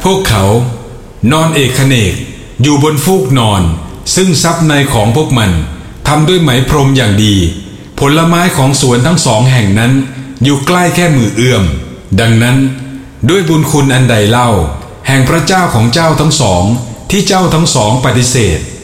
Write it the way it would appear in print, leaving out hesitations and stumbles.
วกเขานอนเอกเขนกอยู่บนฟูกนอนซึ่งทรัพย์ในของพวกมันทำด้วยไหมพรมอย่างดีผลไม้ของสวนทั้งสองแห่งนั้นอยู่ใกล้แค่มือเอื้อมดังนั้นด้วยบุญคุณอันใดเล่าแห่งพระเจ้าของเจ้าทั้งสองที่เจ้าทั้งสองปฏิเสธ